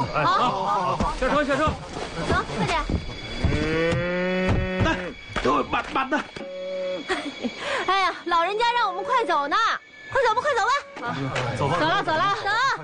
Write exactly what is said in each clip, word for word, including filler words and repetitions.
哎，好，好，好，下车，下车， 走，快点。 来，都慢慢的。 哎呀，老人家让我们快走呢，快走吧，快走吧。啊， 走吧， 走了，走了，走。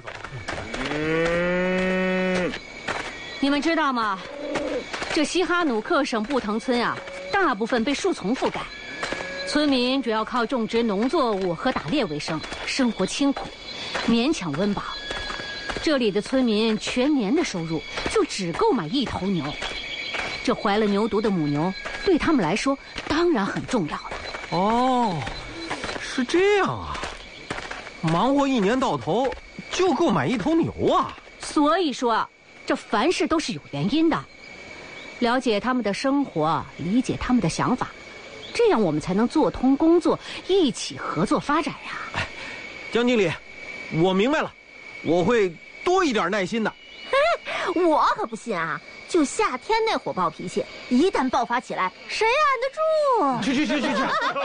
你们知道吗？这西哈努克省布腾村啊，大部分被树丛覆盖，村民主要靠种植农作物和打猎为生，生活清苦，勉强温饱。这里的村民全年的收入就只够买一头牛，这怀了牛犊的母牛对他们来说当然很重要了。 哦，是这样啊，忙活一年到头就够买一头牛啊。 所以说，这凡事都是有原因的。了解他们的生活，理解他们的想法，这样我们才能做通工作，一起合作发展呀。 哎，江经理，我明白了，我会多一点耐心的。 嘿，我可不信啊！就夏天那火爆脾气，一旦爆发起来，谁按得住？ 去去去去去！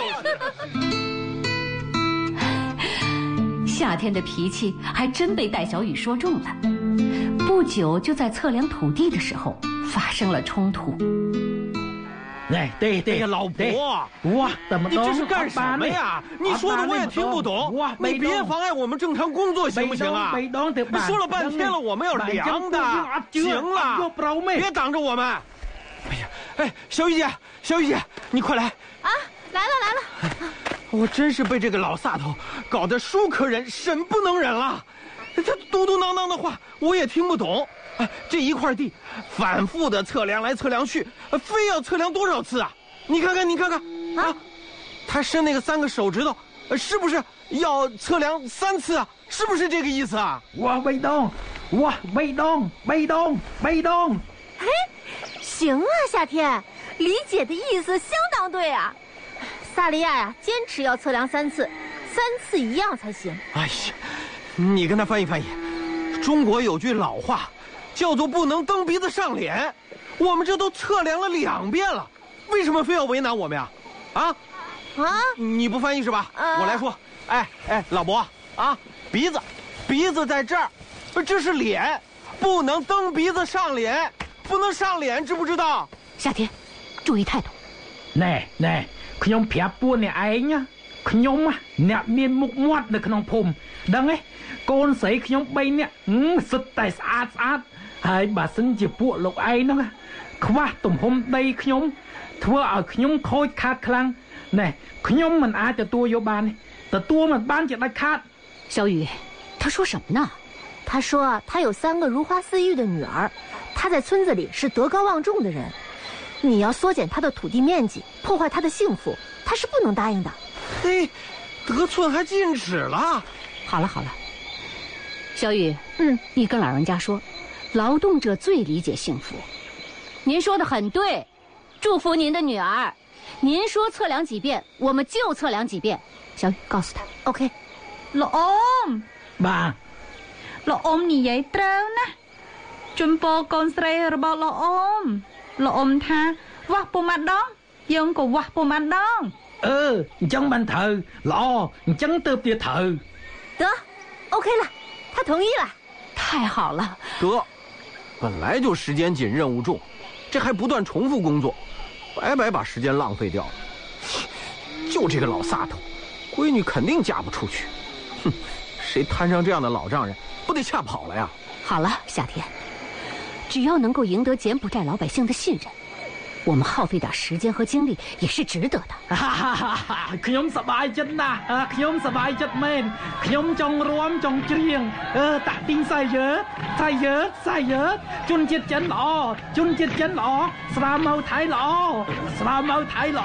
夏天的脾气还真被戴小雨说中了。不久就在测量土地的时候发生了冲突。 哎，对对， 哎呀，老伯， 哇，怎么你这是干什么呀？你说的我也听不懂。你别妨碍我们正常工作，行不行啊？说了半天了，我们要量的。行了，别挡着我们。哎呀，哎，小雨姐，小雨姐，你快来！ 啊，来了来了。 我真是被这个老萨头搞得书可忍，神不能忍了。他嘟嘟囔囔的话我也听不懂。哎，这一块地反复的测量来测量去，非要测量多少次啊？你看看，你看看啊，他伸那个三个手指头，是不是要测量三次啊？是不是这个意思啊？ 哇，被动，哇，被动，被动，被动。 嘿，行啊，夏天，理解的意思相当对啊。萨利亚呀，坚持要测量三次，三次一样才行。 哎呀，你跟他翻译翻译。中国有句老话，叫做不能蹬鼻子上脸。我们这都测量了两遍了，为什么非要为难我们呀？啊啊！ 你不翻译是吧？ 啊、 我来说。哎哎，老伯啊，鼻子，鼻子在这儿，这是脸，不能蹬鼻子上脸，不能上脸，知不知道？ 夏天，注意态度。 ណែណែខ្ញុំប្រាប់ពួកអ្នកឯងណាខ្ញុំអ្នកមានមុខមាត់នៅក្នុងភូមិដឹងទេកូនស្រីខ្ញុំបីនាក់សិតតែស្អាតស្អាតហើយបើសិនជាពួកលោកឯងនោះខ្វះទំហំដីខ្ញុំធ្វើឲ្យខ្ញុំខូចខាតខ្លាំងណែខ្ញុំមិនអាចទទួលយកបានទេទទួលមិនបានជាដាច់ខាត。 小雨，他说什么呢？ 他说他有三个如花似玉的女儿，他在村子里是德高望重的人。你要缩减他的土地面积，破坏他的幸福，他是不能答应的。 嘿，得寸还进尺了。 好了好了，小雨， 嗯， 你跟老人家说，劳动者最理解幸福。您说的很对，祝福您的女儿。您说测量几遍，我们就测量几遍。小雨，告诉他 ，OK。 លោកអ៊ំបាទលោកអ៊ំនិយាយត្រូវណាចំពោះកូនស្រីរបស់លោកអ៊ំលោកអ៊ំថាវាស់ពុំម្ដងយើងក៏វាស់ពុំម្ដងអឺអញ្ចឹងបានត្រូវល្អអញ្ចឹងទៅទៀតត្រូវ得 OK 了，他同意了。 太好了。 得，本来就时间紧任务重，这还不断重复工作，白白把时间浪费掉了。就这个老萨头，闺女肯定嫁不出去。哼，谁摊上这样的老丈人，不得吓跑了呀？ 好了，夏天，只要能够赢得柬埔寨老百姓的信任，我们耗费点时间和精力也是值得的。 ខ្ញុំសប្បាយចិត្តណាស់ខ្ញុំសប្បាយចិត្តមែនខ្ញុំចង់រាំចង់ច្រៀងអឺតាក់ទីងសាយយើសាយើសាយើជនជាតិចិនល្អជនជាតិចិនល្អស្រាម៉ៅថៃល្អស្រាម៉ៅថៃល្អ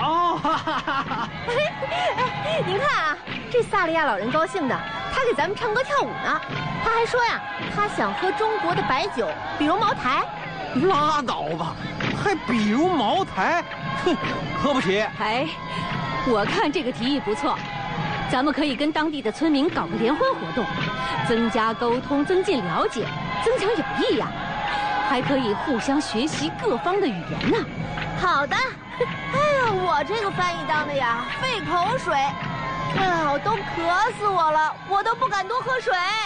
您看啊，这萨利亚老人高兴的，他给咱们唱歌跳舞呢。他还说呀，他想喝中国的白酒，比如茅台。 拉倒吧，还比如茅台，哼，喝不起。 哎，我看这个提议不错，咱们可以跟当地的村民搞个联欢活动，增加沟通，增进了解，增强友谊呀，还可以互相学习各方的语言呢。 好的。哎呀，我这个翻译当的呀，费口水。哎呀，都渴死我了，我都不敢多喝水。